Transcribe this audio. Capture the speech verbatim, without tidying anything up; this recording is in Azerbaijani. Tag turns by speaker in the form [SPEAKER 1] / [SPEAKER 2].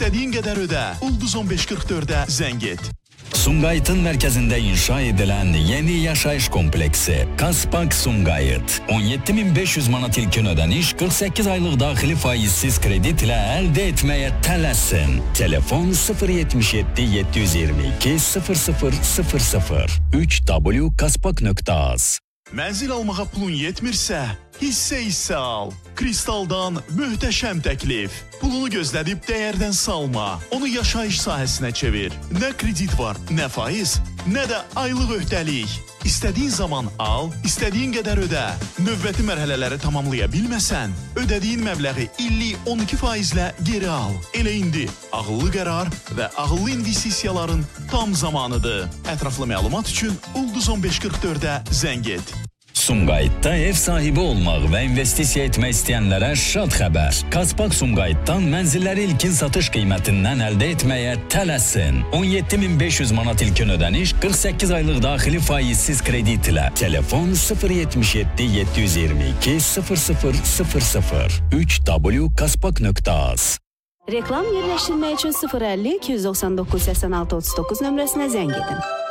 [SPEAKER 1] İstediğin kadar öde. Ulduz on beş qırx dördə zəng et.
[SPEAKER 2] Sumgayit'in merkezinde inşa edilen yeni yaşayış kompleksi Kaspak Sumgayit. on yetti min beş yüz manat ilkin ödeniş, qırx səkkiz aylıq daxili faizsiz kredit ile elde etmeye tələsin. Telefon sıfır yetmiş yeddi yeddi yüz iyirmi iki sıfır sıfır sıfır sıfır üç w kaspak nöqtə az.
[SPEAKER 1] Mənzil almağa pulun yetmirsə, hissə-hissə al. Kristaldan möhtəşəm təklif. Pulunu gözlədib dəyərdən salma. Onu yaşayış sahəsinə çevir. Nə kredit var, nə faiz, nə də aylıq öhdəlik. İstədiyin zaman al, istədiyin qədər ödə. Növbəti mərhələləri tamamlaya bilməsən, ödədiyin məbləği illik on iki faizlə geri al. Elə indi ağıllı qərar və ağıllı investisiyaların tam zamanıdır. Ətraflı məlumat üçün Ulduz on beş qırx dördə zəng et.
[SPEAKER 2] Sumgayit'ta ev sahibi olmak ve investisiya etmek isteyenlere şad haber. Kaspak Sumgayit'tan menzilleri ilkin satış kıymetinden elde etmeye tələsin. on yetti min beş yüz manat ilkin ödeniş, qırx səkkiz aylıq daxili faizsiz kredit ile. Telefon sıfır yetmiş yeddi yeddi yüz iyirmi iki sıfır sıfır sıfır sıfır üç w kaspak nöqtə az.
[SPEAKER 3] Reklam yerləşdirmək üçün sıfır əlli iki yüz doxsan doqquz səksən altı otuz doqquz nömrəsinə zəng edin.